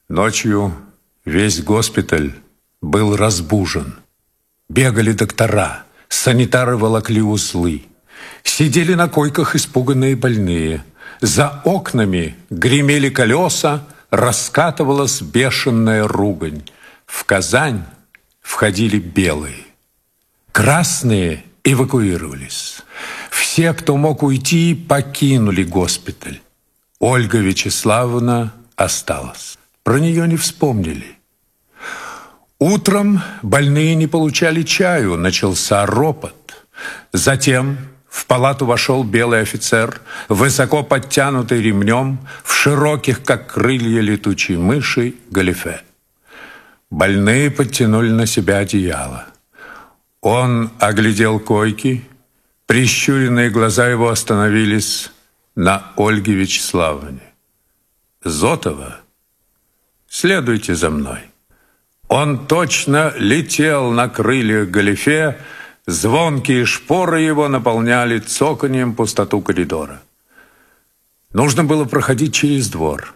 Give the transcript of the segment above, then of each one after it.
Ночью весь госпиталь был разбужен. Бегали доктора, санитары волокли узлы. Сидели на койках испуганные больные. За окнами гремели колеса, раскатывалась бешеная ругань. В Казань входили белые. Красные эвакуировались. Все, кто мог уйти, покинули госпиталь. Ольга Вячеславовна осталась. Про нее не вспомнили. Утром больные не получали чаю, начался ропот. Затем в палату вошел белый офицер, высоко подтянутый ремнем, в широких, как крылья летучей мыши, галифе. Больные подтянули на себя одеяло. Он оглядел койки, прищуренные глаза его остановились на Ольге Вячеславовне. «Зотова, следуйте за мной». Он точно летел на крыльях галифе, звонкие шпоры его наполняли цоканьем пустоту коридора. Нужно было проходить через двор.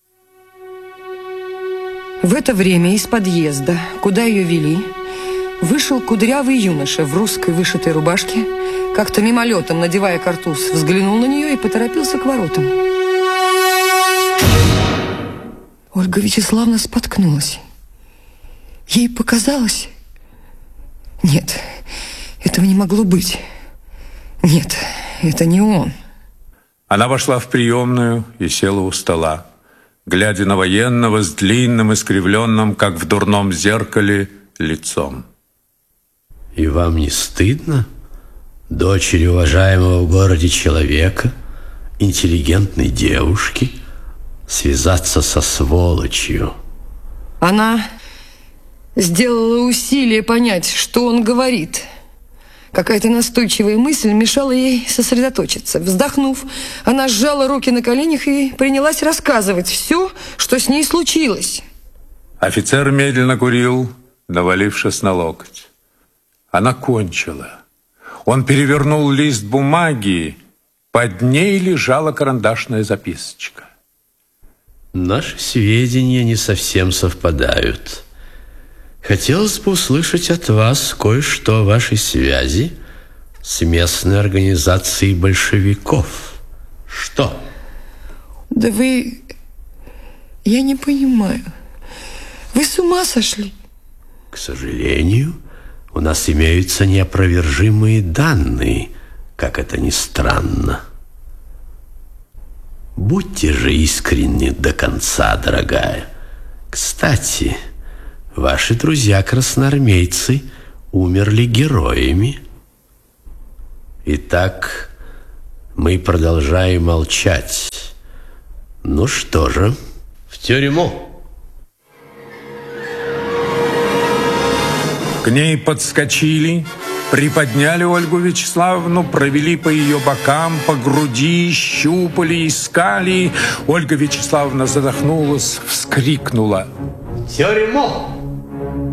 В это время из подъезда, куда ее вели, вышел кудрявый юноша в русской вышитой рубашке, как-то мимолетом, надевая картуз, взглянул на нее и поторопился к воротам. Ольга Вячеславовна споткнулась. Ей показалось... Нет, этого не могло быть. Нет, это не он. Она вошла в приемную и села у стола, глядя на военного с длинным, искривленным, как в дурном зеркале, лицом. И вам не стыдно, дочери уважаемого в городе человека, интеллигентной девушки, связаться со сволочью? Она сделала усилие понять, что он говорит. Какая-то настойчивая мысль мешала ей сосредоточиться. Вздохнув, она сжала руки на коленях и принялась рассказывать все, что с ней случилось. Офицер медленно курил, навалившись на локоть. Она кончила. Он перевернул лист бумаги. Под ней лежала карандашная записочка. Наши сведения не совсем совпадают. Хотелось бы услышать от вас кое-что о вашей связи с местной организацией большевиков. Что? Да вы... Я не понимаю. Вы с ума сошли? К сожалению, у нас имеются неопровержимые данные, как это ни странно. Будьте же искренни до конца, дорогая. Кстати, ваши друзья-красноармейцы умерли героями. Итак, мы продолжаем молчать. Ну что же, в тюрьму. К ней подскочили, приподняли Ольгу Вячеславовну, провели по ее бокам, по груди, щупали, искали. Ольга Вячеславовна задохнулась, вскрикнула: «В тюрьму!»